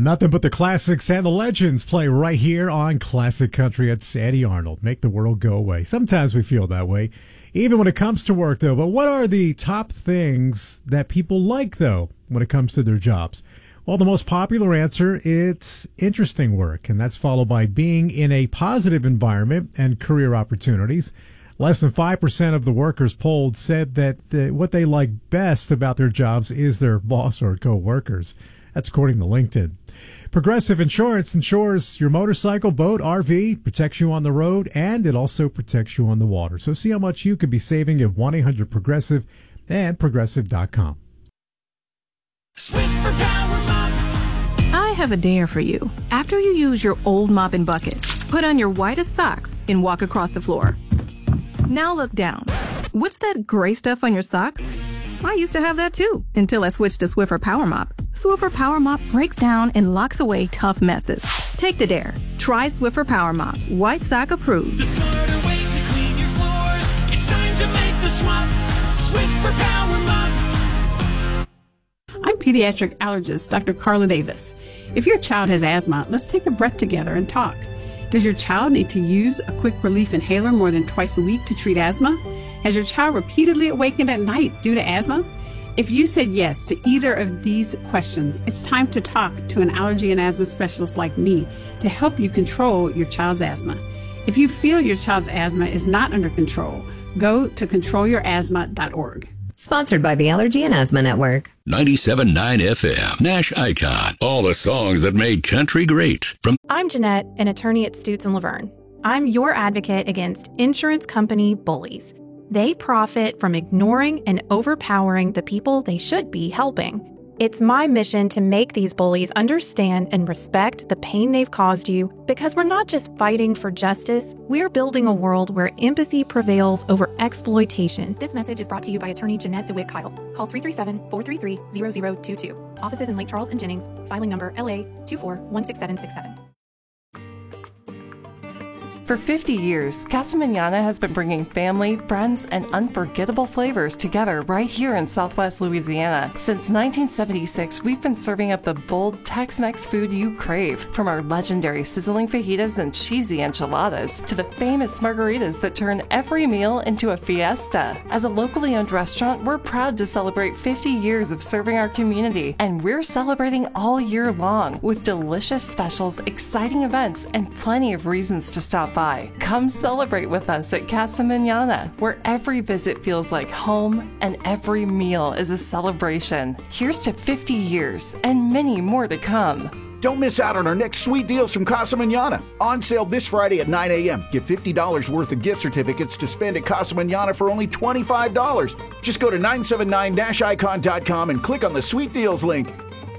Nothing but the classics and the legends play right here on Classic Country at Sandy Arnold. Make the world go away. Sometimes we feel that way, even when it comes to work, though. But what are the top things that people like, though, when it comes to their jobs? Well, the most popular answer, it's interesting work, and that's followed by being in a positive environment and career opportunities. Less than 5% of the workers polled said that what they like best about their jobs is their boss or co-workers. That's according to LinkedIn. Progressive Insurance insures your motorcycle, boat, RV, protects you on the road, and it also protects you on the water. So see how much you could be saving at 1-800-PROGRESSIVE and Progressive.com. Swiffer Power Mop. I have a dare for you. After you use your old mop and bucket, put on your whitest socks and walk across the floor. Now look down. What's that gray stuff on your socks? I used to have that too, until I switched to Swiffer Power Mop. Swiffer Power Mop breaks down and locks away tough messes. Take the dare. Try Swiffer Power Mop. White sock approved. The smarter way to clean your floors. It's time to make the swap. Swiffer Power Mop. I'm pediatric allergist Dr. Carla Davis. If your child has asthma, let's take a breath together and talk. Does your child need to use a quick relief inhaler more than twice a week to treat asthma? Has your child repeatedly awakened at night due to asthma? If you said yes to either of these questions, it's time to talk to an allergy and asthma specialist like me to help you control your child's asthma. If you feel your child's asthma is not under control, go to controlyourasthma.org. Sponsored by the Allergy and Asthma Network. 97.9 FM, Nash Icon. All the songs that made country great. I'm Jeanette, an attorney at Stutz & Laverne. I'm your advocate against insurance company bullies. They profit from ignoring and overpowering the people they should be helping. It's my mission to make these bullies understand and respect the pain they've caused you, because we're not just fighting for justice, we're building a world where empathy prevails over exploitation. This message is brought to you by attorney Jeanette DeWitt Kyle. Call 337-433-0022. Offices in Lake Charles and Jennings. Filing number LA 2416767. For 50 years, Casa Manana has been bringing family, friends, and unforgettable flavors together right here in Southwest Louisiana. Since 1976, we've been serving up the bold Tex-Mex food you crave, from our legendary sizzling fajitas and cheesy enchiladas to the famous margaritas that turn every meal into a fiesta. As a locally owned restaurant, we're proud to celebrate 50 years of serving our community, and we're celebrating all year long with delicious specials, exciting events, and plenty of reasons to stop by. Come celebrate with us at Casa Manana, where every visit feels like home and every meal is a celebration. Here's to 50 years and many more to come. Don't miss out on our next sweet deals from Casa Manana. On sale this Friday at 9 a.m. Get $50 worth of gift certificates to spend at Casa Manana for only $25. Just go to 979-icon.com and click on the sweet deals link.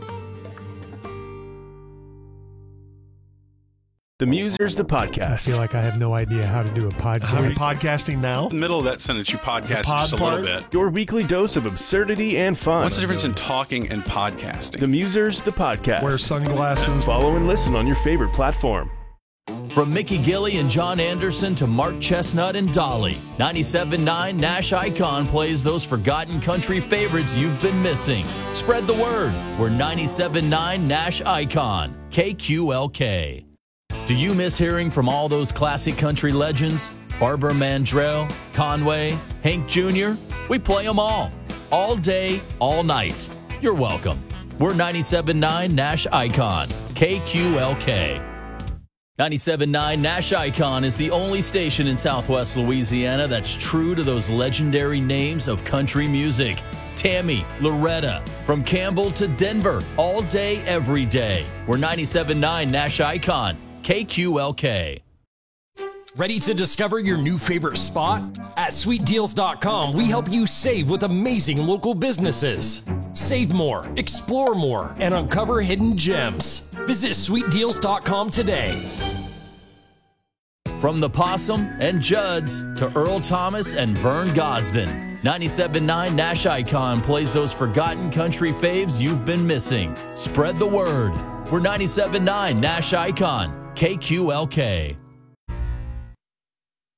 The Musers, the podcast. I feel like I have no idea how to do a podcast. Are we podcasting now? In the middle of that sentence, you podcast just a little bit. Your weekly dose of absurdity and fun. What's the difference in talking and podcasting? The Musers, the podcast. Wear sunglasses. Follow and listen on your favorite platform. From Mickey Gilley and John Anderson to Mark Chestnut and Dolly, 97.9 Nash Icon plays those forgotten country favorites you've been missing. Spread the word. We're 97.9 Nash Icon, KQLK. Do you miss hearing from all those classic country legends? Barbara Mandrell, Conway, Hank Jr.? We play them all day, all night. You're welcome. We're 97.9 Nash Icon, KQLK. 97.9 Nash Icon is the only station in Southwest Louisiana that's true to those legendary names of country music. Tammy, Loretta, from Campbell to Denver, all day, every day. We're 97.9 Nash Icon, KQLK. Ready to discover your new favorite spot? At SweetDeals.com, we help you save with amazing local businesses. Save more, explore more, and uncover hidden gems. Visit SweetDeals.com today. From the Possum and Judd's to Earl Thomas and Vern Gosden, 97.9 Nash Icon plays those forgotten country faves you've been missing. Spread the word. We're 97.9 Nash Icon, KQLK.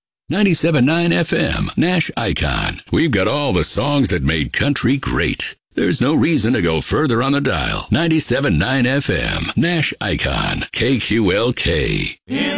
97.9 FM, Nash Icon. We've got all the songs that made country great. There's no reason to go further on the dial. 97.9 FM, Nash Icon, KQLK.